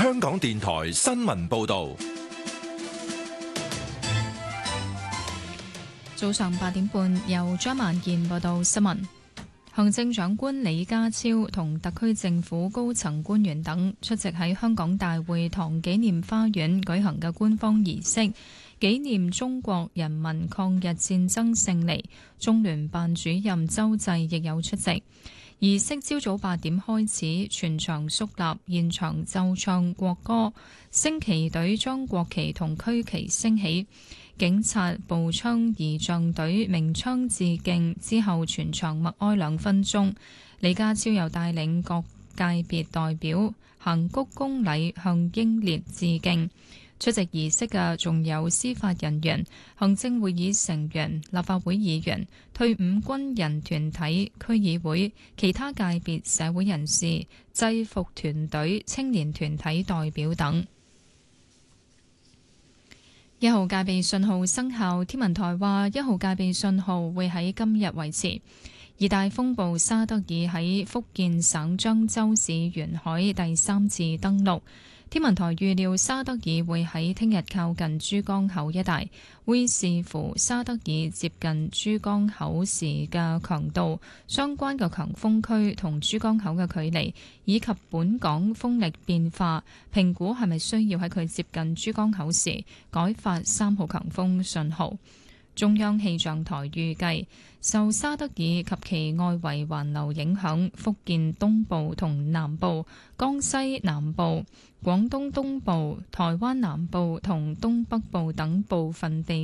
香港電台新聞報道。 早上8點半，由張萬健報道新聞。行政長官李家超同特區政府高層官員等出席喺香港大會堂紀念花園舉行嘅官方儀式，紀念中國人民抗日戰爭勝利。中聯辦主任周濟亦有出席。儀式朝早8點開始，全場肅立，現場奏唱國歌，升旗隊將國旗同區旗升起。警察、步槍儀仗隊鳴槍致敬之後，全場默哀2分鐘。李家超又帶領各界別代表行鞠躬禮向英烈致敬。出席儀式嘅仲有司法人員、行政會議成員、立法會議員、退伍軍人團體、區議會、其他界別社會人士、制服團隊、青年團體代表等。1號戒備信號生效，天文台話1號戒備信號會喺今日維持。熱帶風暴沙德爾喺福建省漳州市沿海第3次登陸。天文台預料沙德爾會喺聽日靠近珠江口一帶，會視乎沙德爾接近珠江口時嘅強度、相關嘅強風區同珠江口嘅距離，以及本港風力變化，評估係咪需要喺佢接近珠江口時改發3號強風信號。中央氣象台預計，受沙德爾及其外圍環流影響，福建東部同南部、江西南部、廣東東部、台灣南部同東北部等部分地